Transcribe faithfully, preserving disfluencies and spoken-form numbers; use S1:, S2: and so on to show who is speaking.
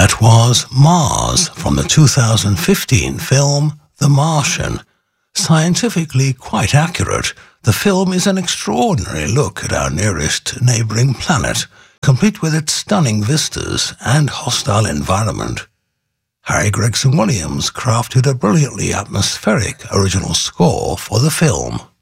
S1: That was Mars from the two thousand fifteen film The Martian. Scientifically quite accurate, the film is an extraordinary look at our nearest neighbouring planet, complete with its stunning vistas and hostile environment. Harry Gregson Williams crafted a brilliantly atmospheric original score for the film.